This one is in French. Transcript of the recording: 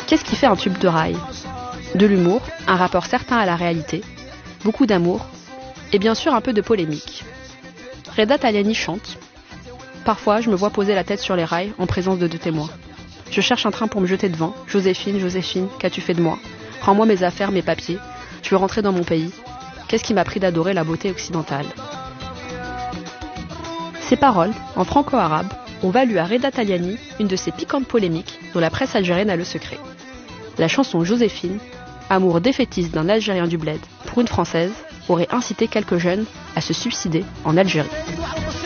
Qu'est-ce qui fait un tube de rail? De l'humour, un rapport certain à la réalité, beaucoup d'amour et bien sûr un peu de polémique. Reda Taliani chante. Parfois, je me vois poser la tête sur les rails en présence de deux témoins. Je cherche un train pour me jeter devant. Joséphine, Joséphine, qu'as-tu fait de moi? Rends-moi mes affaires, mes papiers. Je veux rentrer dans mon pays. Qu'est-ce qui m'a pris d'adorer la beauté occidentale? Ces paroles, en franco-arabe, ont valu à Reda Taliani une de ces piquantes polémiques dont la presse algérienne a le secret. La chanson Joséphine, amour défaitiste d'un Algérien du bled pour une Française, aurait incité quelques jeunes à se suicider en Algérie.